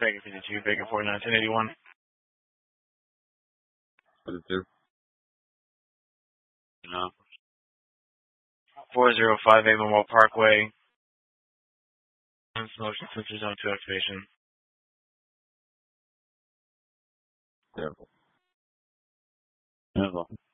Bacon 52, Bacon 49, 1081. 52. No. 405 Avonwall Parkway. Motion sensor zone 2 activation. Careful. Careful.